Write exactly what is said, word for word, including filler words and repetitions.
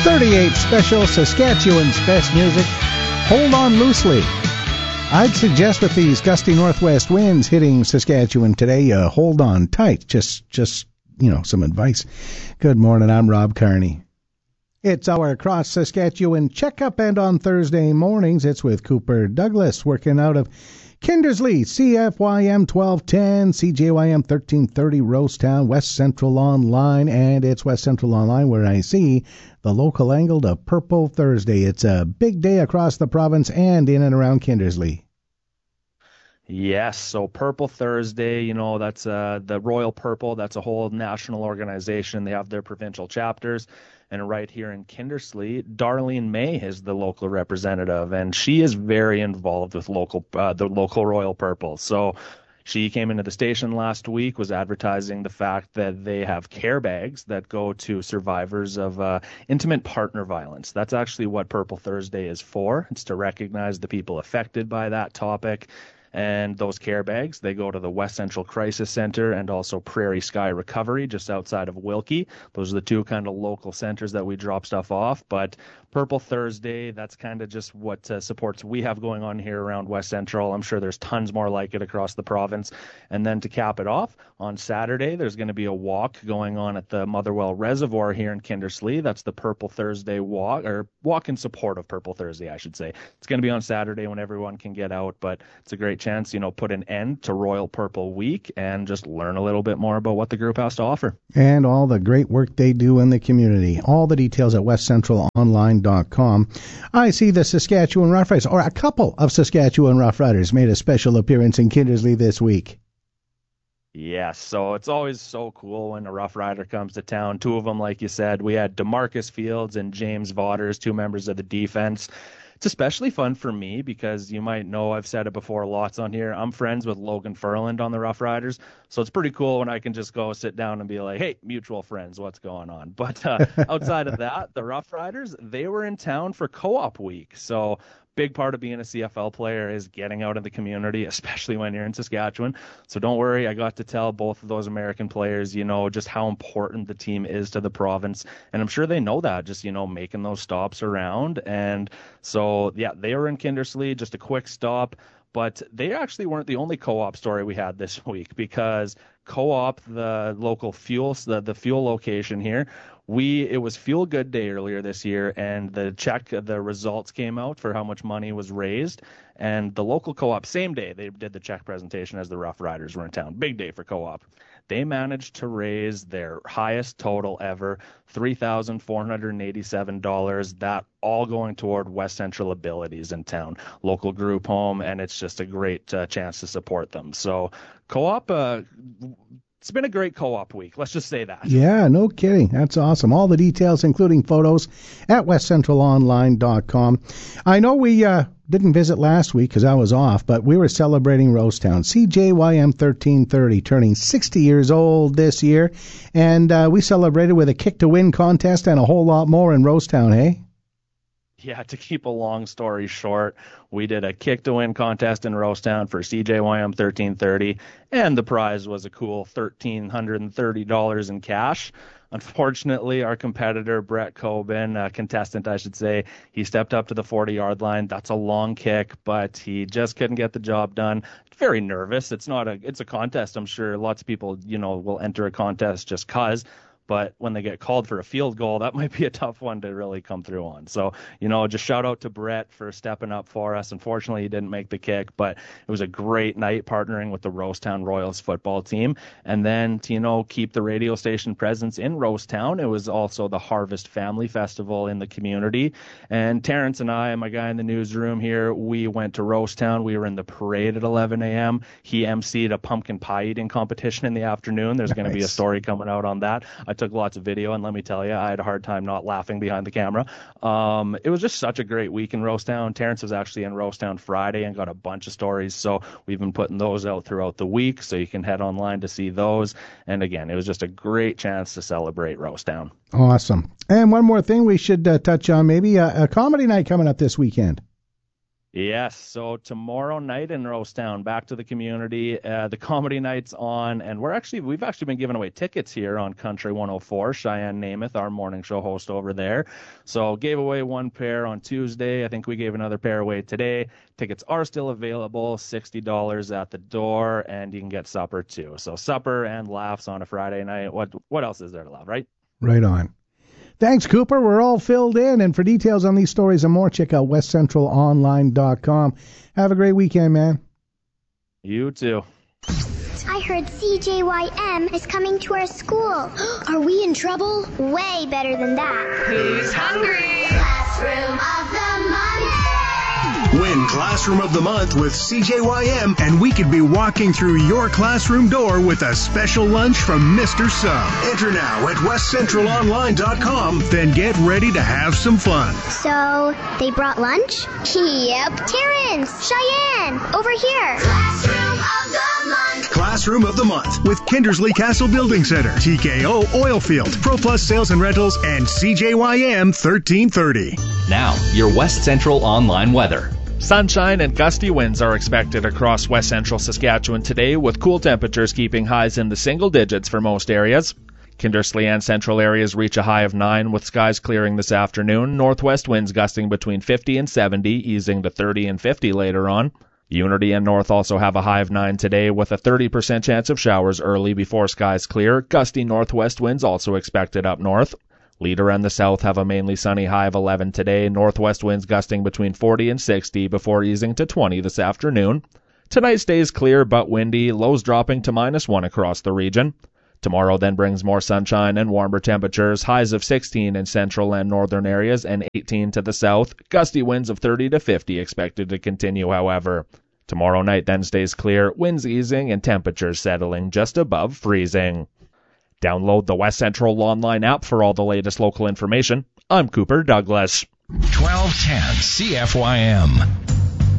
thirty-eight Special, Saskatchewan's best music. Hold on loosely. I'd suggest with these gusty northwest winds hitting Saskatchewan today, uh, hold on tight. Just, just, you know, some advice. Good morning, I'm Rob Carney. It's our Across Saskatchewan checkup, and on Thursday mornings, it's with Cooper Douglas, working out of Kindersley, C F Y M twelve ten, C J Y M thirteen thirty, Rosetown, West Central Online, and it's West Central Online where I see the local angle to Purple Thursday. It's a big day across the province and in and around Kindersley. Yes, so Purple Thursday, you know, that's uh, the Royal Purple. That's a whole national organization. They have their provincial chapters. And right here in Kindersley, Darlene May is the local representative, and she is very involved with local uh, the local Royal Purple. So she came into the station last week, was advertising the fact that they have care bags that go to survivors of uh, intimate partner violence. That's actually what Purple Thursday is for. It's to recognize the people affected by that topic. And those care bags, they go to the West Central Crisis Center and also Prairie Sky Recovery just outside of Wilkie. Those are the two kind of local centers that we drop stuff off. But Purple Thursday, that's kind of just what uh, supports we have going on here around West Central. I'm sure there's tons more like it across the province. And then to cap it off, on Saturday, there's going to be a walk going on at the Motherwell Reservoir here in Kindersley. That's the Purple Thursday walk, or walk in support of Purple Thursday, I should say. It's going to be on Saturday when everyone can get out, but it's a great chance, you know, put an end to Royal Purple Week and just learn a little bit more about what the group has to offer. And all the great work they do in the community. All the details at west central online dot com. I see the Saskatchewan Roughriders, or a couple of Saskatchewan Roughriders, made a special appearance in Kindersley this week. Yes, so it's always so cool when a Rough Rider comes to town. Two of them, like you said, we had DeMarcus Fields and James Vaughters, two members of the defense. It's especially fun for me because you might know, I've said it before lots on here, I'm friends with Logan Furland on the Rough Riders, so it's pretty cool when I can just go sit down and be like, hey, mutual friends, what's going on? But uh, outside of that, the Rough Riders, they were in town for Co-op Week, so big part of being a C F L player is getting out in the community, especially when you're in Saskatchewan. So don't worry, I got to tell both of those American players, you know, just how important the team is to the province. And I'm sure they know that, just, you know, making those stops around. And so, yeah, they were in Kindersley, just a quick stop. But they actually weren't the only co-op story we had this week, because Co-op, the local fuel, the, the fuel location here, we it was Fuel Good Day earlier this year, and the check, the results came out for how much money was raised. And the local co-op, same day, they did the check presentation as the Rough Riders were in town. Big day for co-op. They managed to raise their highest total ever, three thousand four hundred eighty-seven dollars. That all going toward West Central Abilities in town, local group home, and it's just a great uh, chance to support them. So co-op, uh, it's been a great co-op week. Let's just say that. Yeah, no kidding. That's awesome. All the details, including photos, at west central online dot com. I know we uh, didn't visit last week because I was off, but we were celebrating Rosetown. C J Y M thirteen thirty turning sixty years old this year, and uh, we celebrated with a kick to win contest and a whole lot more in Rosetown, hey? Yeah, to keep a long story short, we did a kick to win contest in Rosetown for C J Y M thirteen thirty, and the prize was a cool one thousand three hundred thirty dollars in cash. Unfortunately, our competitor, Brett Coben, a contestant, I should say, he stepped up to the forty-yard line. That's a long kick, but he just couldn't get the job done. Very nervous. It's not a, it's a contest. I'm sure lots of people, you know, will enter a contest just cause. But when they get called for a field goal, that might be a tough one to really come through on. So, you know, just shout out to Brett for stepping up for us. Unfortunately, he didn't make the kick, but it was a great night partnering with the Rosetown Royals football team. And then to, you know, keep the radio station presence in Rosetown, it was also the Harvest Family Festival in the community. And Terrence and I, my guy in the newsroom here, we went to Rosetown. We were in the parade at eleven a.m. He emceed a pumpkin pie eating competition in the afternoon. There's nice. Going to be a story coming out on that. I took lots of video, and let me tell you, I had a hard time not laughing behind the camera. Um, it was just such a great week in Rosetown. Terrence was actually in Rosetown Friday and got a bunch of stories, so we've been putting those out throughout the week, so you can head online to see those. And again, it was just a great chance to celebrate Rosetown. Awesome. And one more thing we should uh, touch on, maybe a, a comedy night coming up this weekend. Yes, so tomorrow night in Rosetown, back to the community, uh, the comedy night's on, and we're actually, we've actually been giving away tickets here on Country one oh four, Cheyenne Namath, our morning show host over there. So gave away one pair on Tuesday. I think we gave another pair away today. Tickets are still available, sixty dollars at the door, and you can get supper too. So supper and laughs on a Friday night. What, what else is there to love, right? Right on. Thanks, Cooper. We're all filled in. And for details on these stories and more, check out west central online dot com. Have a great weekend, man. You too. I heard C J Y M is coming to our school. Are we in trouble? Way better than that. Who's hungry? Classroom of the Month. Win Classroom of the Month with C J Y M, and we could be walking through your classroom door with a special lunch from Mister Sub. Enter now at west central online dot com, then get ready to have some fun. So, they brought lunch? Yep. Terrence, Cheyenne, over here. Classroom of the Month. Classroom of the Month with Kindersley Castle Building Center, T K O Oilfield, ProPlus Sales and Rentals, and C J Y M thirteen thirty. Now, your West Central online weather. Sunshine and gusty winds are expected across west central Saskatchewan today, with cool temperatures keeping highs in the single digits for most areas. Kindersley and central areas reach a high of nine, with skies clearing this afternoon. Northwest winds gusting between fifty and seventy, easing to thirty and fifty later on. Unity and North also have a high of nine today, with a thirty percent chance of showers early before skies clear. Gusty northwest winds also expected up north. Leader and the South have a mainly sunny high of eleven today, northwest winds gusting between forty and sixty before easing to twenty this afternoon. Tonight stays clear but windy, lows dropping to minus one across the region. Tomorrow then brings more sunshine and warmer temperatures, highs of sixteen in central and northern areas and eighteen to the south. Gusty winds of thirty to fifty expected to continue, however. Tomorrow night then stays clear, winds easing and temperatures settling just above freezing. Download the West Central Online app for all the latest local information. I'm Cooper Douglas. twelve ten C F Y M.